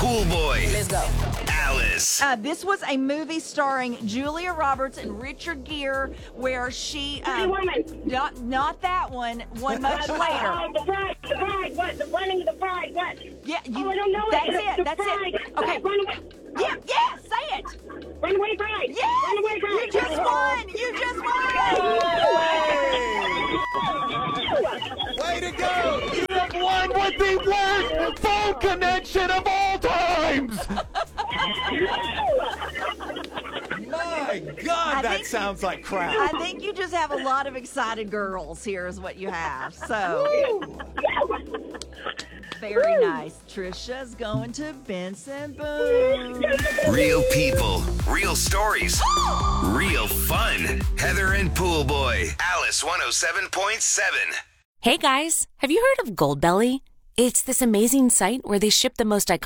Pool Boy. Let's go. Alice. This was a movie starring Julia Roberts and Richard Gere, where she Pretty Woman. not that one much later. Oh, the bride, what? The running of the bride, what? Yeah, I don't know that's it. it. That's bride. it. Okay. Runaway. Yeah, say it. Runaway bride. Yes, Runaway bride. you just won. You just won. Way to go! You have won with the worst phone connection of all times! My God, that sounds like crap. I think you just have a lot of excited girls here is what you have. So, very nice. Trisha's going to Benson Boone. Real people, real stories, real fun. Heather and Pool Boy. Alice 107.7. Hey guys, have you heard of Goldbelly? It's this amazing site where they ship the most iconic